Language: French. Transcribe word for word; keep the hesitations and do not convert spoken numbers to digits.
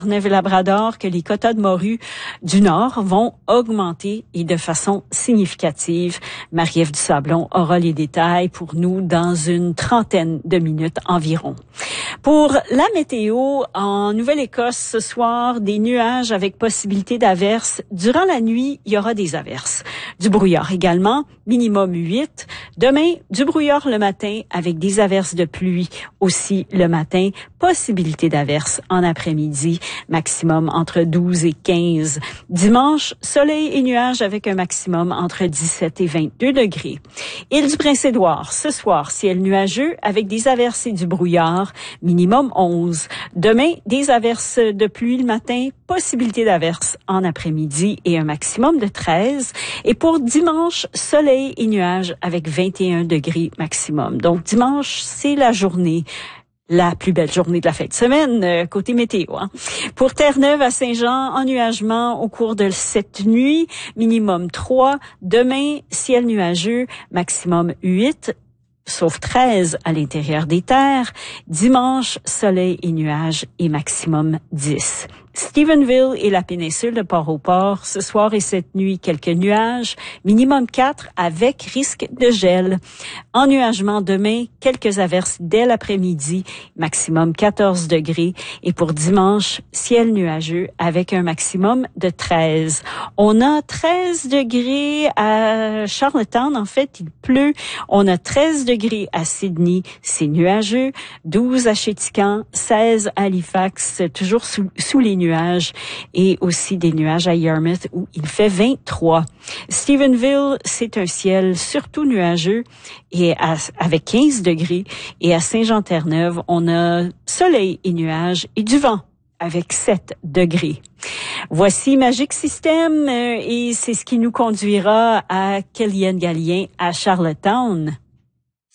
Labrador que les quotas de morue du Nord vont augmenter et de façon significative. Marie-Ève Dusablon aura les détails pour nous dans une trentaine de minutes environ. Pour la météo, en Nouvelle-Écosse ce soir, des nuages avec possibilité d'averses. Durant la nuit, il y aura des averses. Du brouillard également, minimum huit. Demain, du brouillard le matin avec des averses de pluie aussi le matin. Possibilité d'averses en après-midi, maximum entre douze et quinze. Dimanche, soleil et nuages avec un maximum entre dix-sept et vingt-deux degrés. Île du Prince-Édouard, ce soir, ciel nuageux avec des averses et du brouillard, minimum onze. Demain, des averses de pluie le matin, possibilité d'averses en après-midi et un maximum de treize. Et pour dimanche, soleil et nuages avec vingt et un degrés maximum. Donc dimanche, c'est la journée. La plus belle journée de la fin de semaine, euh, côté météo. Hein. Pour Terre-Neuve à Saint-Jean, ennuagement au cours de cette nuit, minimum trois. Demain, ciel nuageux, maximum huit, sauf treize à l'intérieur des terres. Dimanche, soleil et nuages et maximum dix. Stephenville et la péninsule de Port-au-Port, ce soir et cette nuit, quelques nuages, minimum quatre avec risque de gel. Ennuagement demain, quelques averses dès l'après-midi, maximum quatorze degrés. Et pour dimanche, ciel nuageux avec un maximum de treize. On a treize degrés à Charlottetown, en fait, il pleut. On a treize degrés à Sydney, c'est nuageux. douze à Chéticamp, seize à Halifax, toujours sous, sous les nuages, et aussi des nuages à Yarmouth où il fait vingt-trois. Stephenville, c'est un ciel surtout nuageux et à, avec quinze degrés. Et à Saint-Jean-Terre-Neuve, on a soleil et nuages et du vent avec sept degrés. Voici Magic System euh, et c'est ce qui nous conduira à Kellyanne Gallien à Charlottetown.